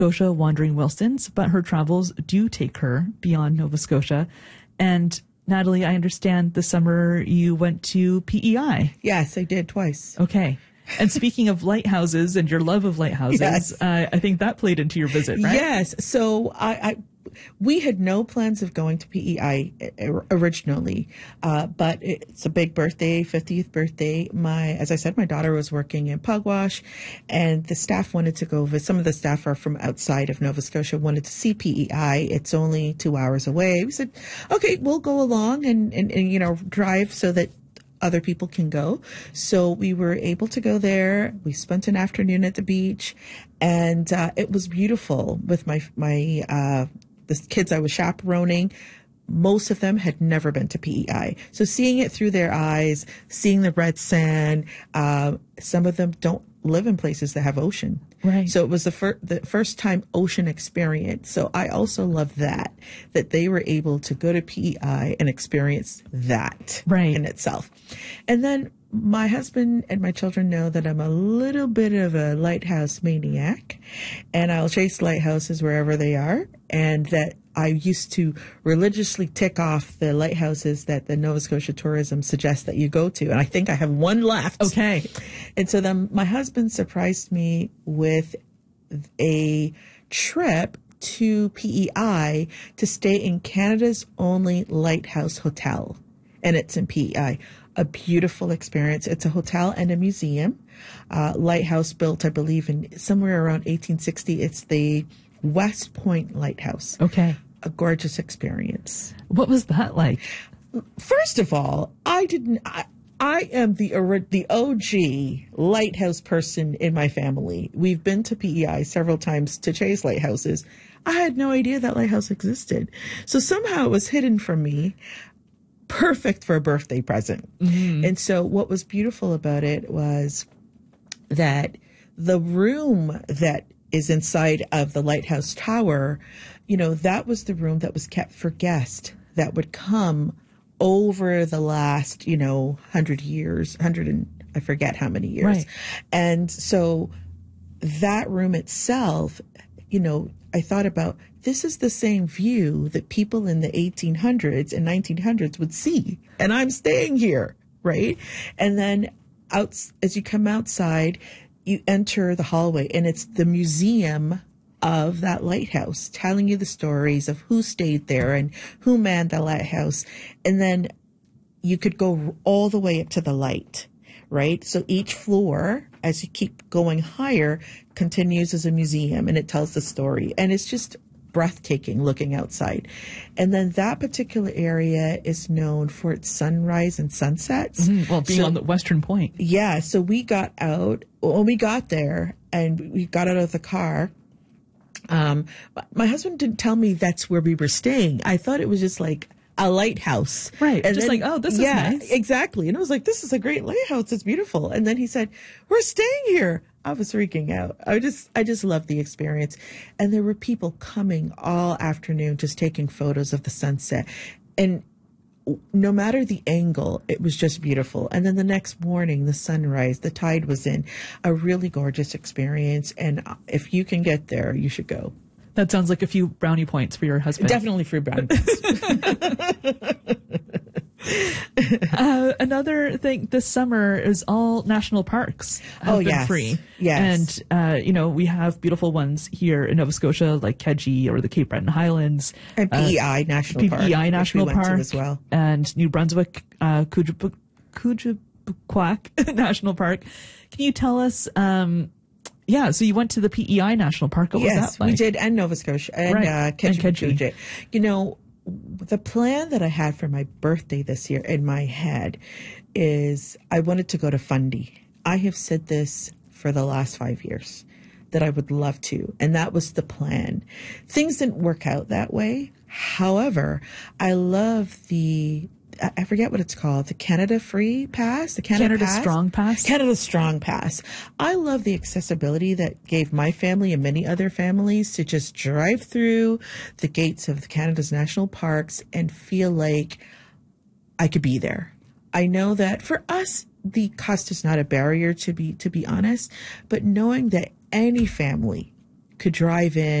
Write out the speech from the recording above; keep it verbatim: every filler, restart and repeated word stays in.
Scotia Wandering Wilsons, but her travels do take her beyond Nova Scotia. And Natalie, I understand this summer you went to P E I. Yes, I did twice. Okay. And speaking of lighthouses and your love of lighthouses, yes. uh, I think that played into your visit, right? Yes. So I, I we had no plans of going to P E I originally, uh, but it's a big birthday, fiftieth birthday. My, as I said, my daughter was working in Pugwash, and the staff wanted to go visit. Some of the staff are from outside of Nova Scotia, wanted to see P E I. It's only two hours away. We said, okay, we'll go along and, and, and you know, drive so that other people can go. So we were able to go there. We spent an afternoon at the beach, and uh, it was beautiful with my, my, uh, the kids I was chaperoning. Most of them had never been to P E I. So seeing it through their eyes, seeing the red sand, uh, some of them don't live in places that have ocean. Right. So it was the, fir- the first time ocean experience. So I also love that, that they were able to go to P E I and experience that right. in itself. And then my husband and my children know that I'm a little bit of a lighthouse maniac, and I'll chase lighthouses wherever they are, and that I used to religiously tick off the lighthouses that the Nova Scotia Tourism suggests that you go to. And I think I have one left. Okay. And so then my husband surprised me with a trip to P E I to stay in Canada's only lighthouse hotel. And it's in P E I. A beautiful experience. It's a hotel and a museum. Uh, lighthouse built, I believe, in somewhere around eighteen sixty. It's the West Point Lighthouse. Okay. A gorgeous experience. What was that like? First of all, I didn't, I, I am the, the O G lighthouse person in my family. We've been to P E I several times to chase lighthouses. I had no idea that lighthouse existed. So somehow it was hidden from me. Perfect for a birthday present. Mm-hmm. And so what was beautiful about it was that the room that is inside of the lighthouse tower, you know, that was the room that was kept for guests that would come over the last, you know, hundred years, hundred and I forget how many years. Right. And so that room itself, you know, I thought about, this is the same view that people in the eighteen hundreds and nineteen hundreds would see. And I'm staying here, right? And then out, as you come outside, you enter the hallway, and it's the museum of that lighthouse, telling you the stories of who stayed there and who manned the lighthouse. And then you could go all the way up to the light, right? So each floor, as you keep going higher, continues as a museum, and it tells the story. And it's just breathtaking looking outside. And then that particular area is known for its sunrise and sunsets. Mm-hmm. Well, being so, on the Western Point. Yeah. So we got out, when we got there and we got out of the car, um, my husband didn't tell me that's where we were staying. I thought it was just like a lighthouse. Right. And just then, like, oh, this yeah, is nice. Exactly. And I was like, this is a great lighthouse. It's beautiful. And then he said, we're staying here. I was freaking out. I just, I just loved the experience. And there were people coming all afternoon, just taking photos of the sunset. And no matter the angle, it was just beautiful. And then the next morning, the sunrise, the tide was in. A really gorgeous experience. And if you can get there, you should go. That sounds like a few brownie points for your husband. Definitely free brownie points. uh, another thing this summer is all national parks have oh, been yes. free. Yes. And, uh, you know, we have beautiful ones here in Nova Scotia, like Kedzie or the Cape Breton Highlands. And P E I uh, National Park. P E I National we went Park. to as well. And New Brunswick, uh, Kuujjuaq National Park. Can you tell us, um, yeah, so you went to the P E I National Park. What yes, was that like? We did, and Nova Scotia, and right. uh, Kedzie. And Kedzie. You know, the plan that I had for my birthday this year in my head is I wanted to go to Fundy. I have said this for the last five years that I would love to, and that was the plan. Things didn't work out that way. However, I love the I forget what it's called, the Canada Free Pass, the Canada, Canada Pass? Strong Pass. Canada Strong Pass. I love the accessibility that gave my family and many other families to just drive through the gates of Canada's national parks and feel like I could be there. I know that for us, the cost is not a barrier, to be to be honest, but knowing that any family could drive in